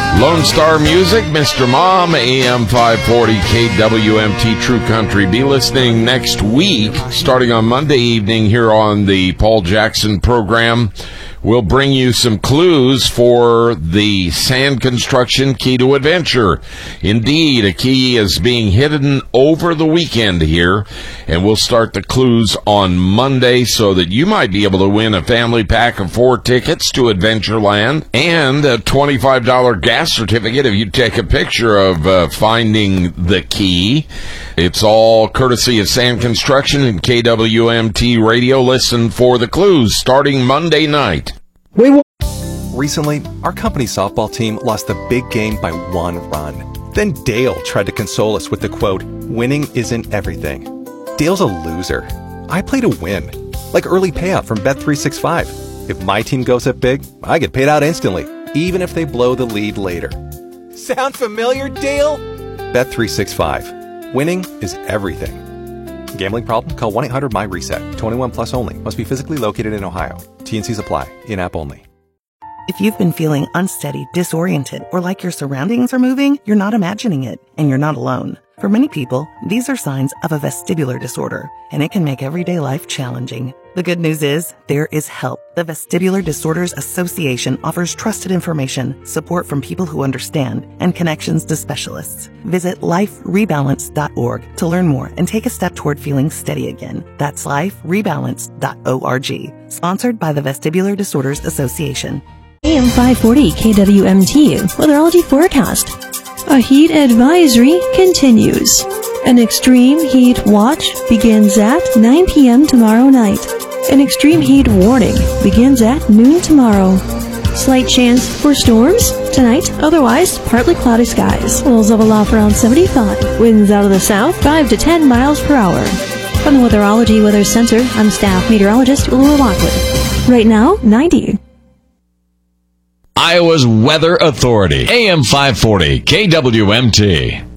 Lone Star Music, Mr. Mom, AM 540, KWMT True Country. Be listening next week, starting on Monday evening here on the Paul Jackson program. We'll bring you some clues for the sand construction key to adventure. Indeed, a key is being hidden over the weekend here, and we'll start the clues on Monday so that you might be able to win a family pack of 4 tickets to Adventureland and a $25 gas certificate if you take a picture of finding the key. It's all courtesy of Sand Construction and KWMT Radio. Listen for the clues starting Monday night. Recently, our company's softball team lost the big game by 1 run. Then Dale tried to console us with the quote, "Winning isn't everything." Dale's a loser. I play to win, like early payout from Bet365. If my team goes up big, I get paid out instantly, even if they blow the lead later. Sound familiar, Dale? Bet365. Winning is everything. Gambling problem? Call 1-800-MY-RESET. 21 plus only. Must be physically located in Ohio. T&Cs apply. In-app only. If you've been feeling unsteady, disoriented, or like your surroundings are moving, you're not imagining it, and you're not alone. For many people, these are signs of a vestibular disorder, and it can make everyday life challenging. The good news is, there is help. The Vestibular Disorders Association offers trusted information, support from people who understand, and connections to specialists. Visit liferebalance.org to learn more and take a step toward feeling steady again. That's liferebalance.org. Sponsored by the Vestibular Disorders Association. AM 540 KWMT Weatherology Forecast. A heat advisory continues. An extreme heat watch begins at 9 p.m. tomorrow night. An extreme heat warning begins at noon tomorrow. Slight chance for storms tonight, otherwise partly cloudy skies. Lows level off around 75. Winds out of the south 5 to 10 miles per hour. From the Weatherology Weather Center, I'm staff meteorologist Laura Lockwood. Right now, 90. Iowa's Weather Authority, AM 540, KWMT.